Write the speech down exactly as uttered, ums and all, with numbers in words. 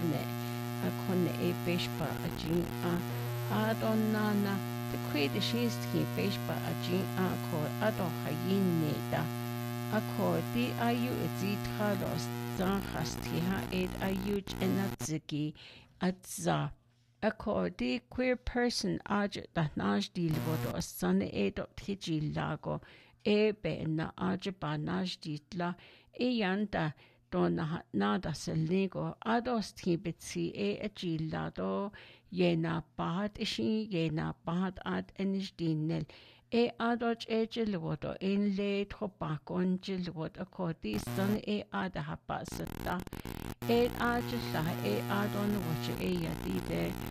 kone a kone e beshpa a jin a adonana the quid shinski beshpa a jin a ko ado hayin neda a ko di ayu zit halos zan hastiha ed ayu enatziki atza a ko di queer person aj da naj dilvodo san edo tiji lago e be na aj ba naj ditla e yanda dona nada selnego ados tibetsi e agilado yena bahat ishi yena bahat ad enisdinel e adoch e gelwodo in le tropakon gelwod akoti stan e ada hapasata e ajla e adon wache e yadide